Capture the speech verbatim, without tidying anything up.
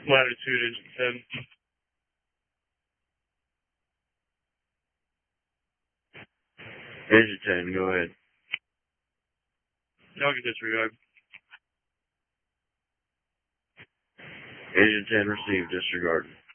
Latitude engine ten. Engine ten, go ahead. Y'all can disregard. Engine ten received, disregard.